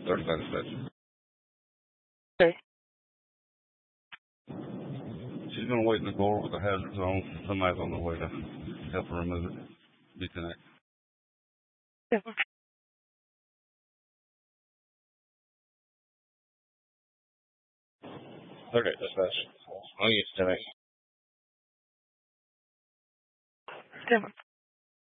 35 dispatch. Okay. She's going to wait in the door with the hazard zone. Somebody's on the way to help her remove it. Disconnect. Yeah. Okay, dispatch. I'll use 10. Yeah.